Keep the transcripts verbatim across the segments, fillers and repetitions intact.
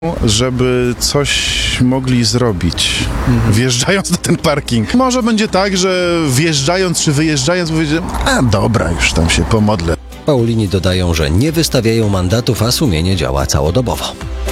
żeby coś mogli zrobić, mhm. wjeżdżając na ten parking. Może będzie tak, że wjeżdżając czy wyjeżdżając powiedzieć, a dobra, już tam się pomodlę. Paulini dodają, że nie wystawiają mandatów, a sumienie działa całodobowo.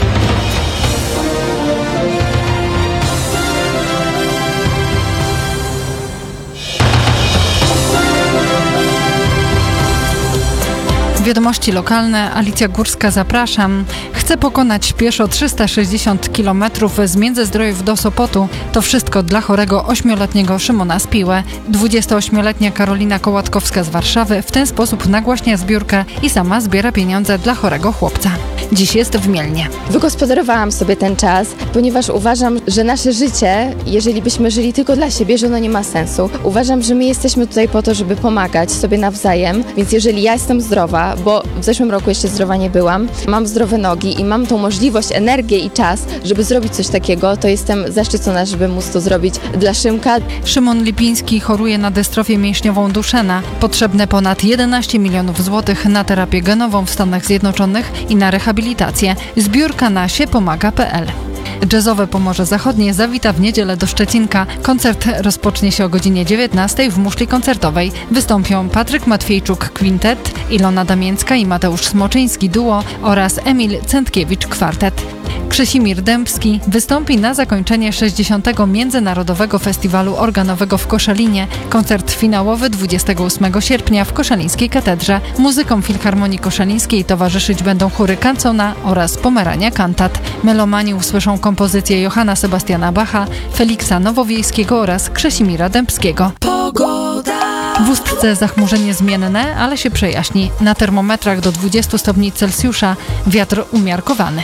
Wiadomości lokalne, Alicja Górska, zapraszam. Chcę pokonać pieszo trzysta sześćdziesiąt kilometrów z Międzyzdrojów do Sopotu. To wszystko dla chorego ośmioletniego Szymona Spiłę. dwudziestoośmioletnia Karolina Kołatkowska z Warszawy w ten sposób nagłaśnia zbiórkę i sama zbiera pieniądze dla chorego chłopca. Dziś jest w Mielnie. Wygospodarowałam sobie ten czas, ponieważ uważam, że nasze życie, jeżeli byśmy żyli tylko dla siebie, że ono nie ma sensu. Uważam, że my jesteśmy tutaj po to, żeby pomagać sobie nawzajem, więc jeżeli ja jestem zdrowa, bo w zeszłym roku jeszcze zdrowa nie byłam, mam zdrowe nogi i mam tą możliwość, energię i czas, żeby zrobić coś takiego, to jestem zaszczycona, żeby móc to zrobić dla Szymka. Szymon Lipiński choruje na dystrofię mięśniową Duchenne. Potrzebne ponad jedenaście milionów złotych na terapię genową w Stanach Zjednoczonych i na rehabilitację. Zbiórka na siepomaga kropka pe el. Jazzowe Pomorze Zachodnie zawita w niedzielę do Szczecinka. Koncert rozpocznie się o godzinie dziewiętnastej w muszli koncertowej. Wystąpią Patryk Matwiejczuk Quintet, Ilona Damięcka i Mateusz Smoczyński Duo oraz Emil Cętkiewicz Kwartet. Krzesimir Dębski wystąpi na zakończenie sześćdziesiątego Międzynarodowego Festiwalu Organowego w Koszalinie. Koncert finałowy dwudziestego ósmego sierpnia w Koszalińskiej Katedrze. Muzykom Filharmonii Koszalińskiej towarzyszyć będą chóry Cancona oraz Pomerania Cantat. Melomani usłyszą kompozycje Johanna Sebastiana Bacha, Feliksa Nowowiejskiego oraz Krzesimira Dębskiego. Pogoda. W Ustce zachmurzenie zmienne, ale się przejaśni. Na termometrach do dwudziestu stopni Celsjusza. Wiatr umiarkowany.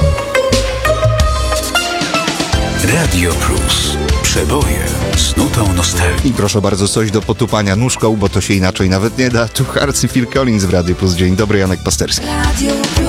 Radio Plus. Przeboje z nutą nostalgii. I proszę bardzo, coś do potupania nóżką, bo to się inaczej nawet nie da. Tu Harcy Phil Collins w Radio Plus. Dzień dobry, Janek Pasterski.